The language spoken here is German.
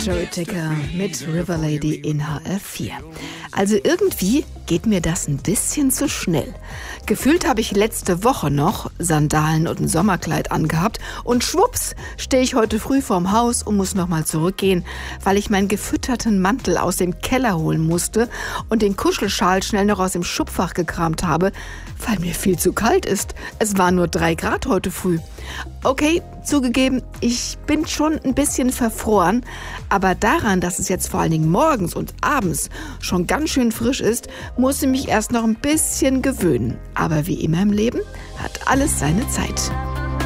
Joey Ticker mit River Lady in HR4. Also irgendwie geht mir das ein bisschen zu schnell. Gefühlt habe ich letzte Woche noch Sandalen und ein Sommerkleid angehabt und schwupps stehe ich heute früh vorm Haus und muss nochmal zurückgehen, weil ich meinen gefütterten Mantel aus dem Keller holen musste und den Kuschelschal schnell noch aus dem Schubfach gekramt habe, weil mir viel zu kalt ist. Es waren nur 3 Grad heute früh. Okay, zugegeben, ich bin schon ein bisschen verfroren, aber daran, dass es jetzt vor allen Dingen morgens und abends schon ganz schön frisch ist, muss ich mich erst noch ein bisschen gewöhnen. Aber wie immer im Leben hat alles seine Zeit.